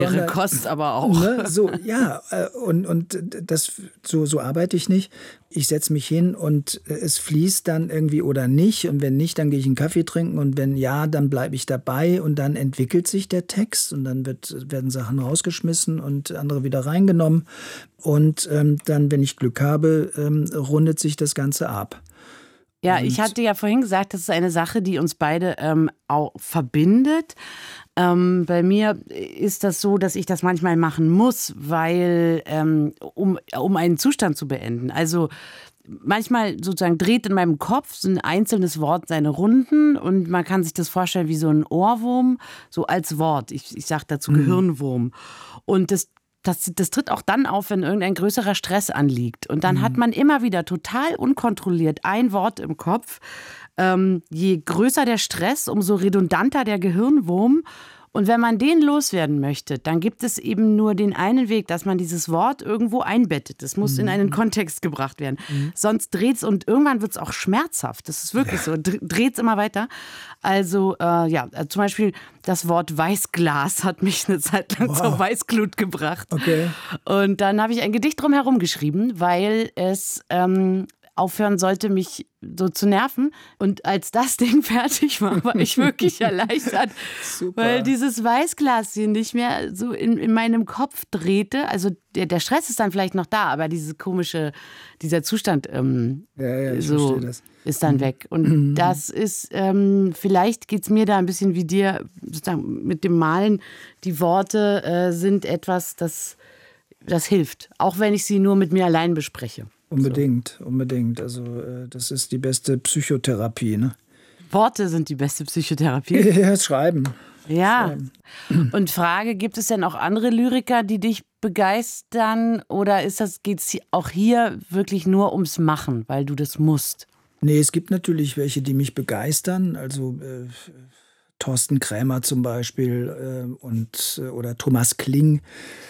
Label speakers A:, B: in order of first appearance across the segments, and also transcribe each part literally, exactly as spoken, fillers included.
A: Ihre Kost aber auch.
B: Ne, so, ja, und, und das, so, so arbeite ich nicht. Ich setze mich hin und es fließt dann irgendwie oder nicht. Und wenn nicht, dann gehe ich einen Kaffee trinken. Und wenn ja, dann bleibe ich dabei. Und dann entwickelt sich der Text. Und dann wird, werden Sachen rausgeschmissen und andere wieder reingenommen. Und ähm, dann, wenn ich Glück habe, ähm, rundet sich das Ganze ab.
A: Ja,
B: und
A: ich hatte ja vorhin gesagt, das ist eine Sache, die uns beide ähm, auch verbindet. Ähm, bei mir ist das so, dass ich das manchmal machen muss, weil ähm, um, um einen Zustand zu beenden. Also manchmal sozusagen dreht in meinem Kopf so ein einzelnes Wort seine Runden und man kann sich das vorstellen wie so ein Ohrwurm, so als Wort. Ich, ich sage dazu Gehirnwurm. Und das Das, das tritt auch dann auf, wenn irgendein größerer Stress anliegt. Und dann mhm. hat man immer wieder total unkontrolliert ein Wort im Kopf. Ähm, je größer der Stress, umso redundanter der Gehirnwurm. Und wenn man den loswerden möchte, dann gibt es eben nur den einen Weg, dass man dieses Wort irgendwo einbettet. Es muss mhm. in einen Kontext gebracht werden. Mhm. Sonst dreht es und irgendwann wird es auch schmerzhaft. Das ist wirklich ja. so. Dreht es immer weiter. Also, äh, ja, zum Beispiel das Wort Weißglas hat mich eine Zeit lang wow. zur Weißglut gebracht. Okay. Und dann habe ich ein Gedicht drum herum geschrieben, weil es ähm, aufhören sollte, mich so zu nerven. Und als das Ding fertig war, war ich wirklich erleichtert, Super. Weil dieses Weißglaschen nicht mehr so in, in meinem Kopf drehte. Also der, der Stress ist dann vielleicht noch da, aber dieses komische, dieser Zustand ähm,
B: ja, ja, ich
A: so
B: das.
A: ist dann weg. Und das ist, ähm, vielleicht geht es mir da ein bisschen wie dir, sozusagen mit dem Malen. Die Worte äh, sind etwas, das, das hilft, auch wenn ich sie nur mit mir allein bespreche.
B: Unbedingt, so. unbedingt. Also das ist die beste Psychotherapie. Ne?
A: Worte sind die beste Psychotherapie?
B: Ja, schreiben.
A: Ja.
B: Schreiben.
A: Und Frage, gibt es denn auch andere Lyriker, die dich begeistern? Oder ist das, geht es auch hier wirklich nur ums Machen, weil du das musst?
B: Nee, es gibt natürlich welche, die mich begeistern. Also äh, Thorsten Krämer zum Beispiel äh, und, äh, oder Thomas Kling.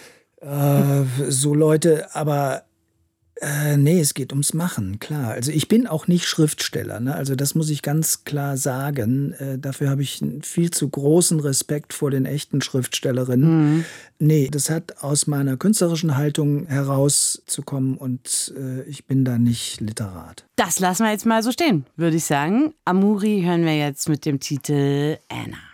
B: Äh, so Leute, aber Äh, nee, es geht ums Machen, klar. Also ich bin auch nicht Schriftsteller, ne? Also das muss ich ganz klar sagen. Äh, dafür habe ich einen viel zu großen Respekt vor den echten Schriftstellerinnen. Mhm. Nee, das hat aus meiner künstlerischen Haltung herauszukommen und äh, ich bin da nicht Literat.
A: Das lassen wir jetzt mal so stehen, würde ich sagen. Amoury hören wir jetzt mit dem Titel Anna.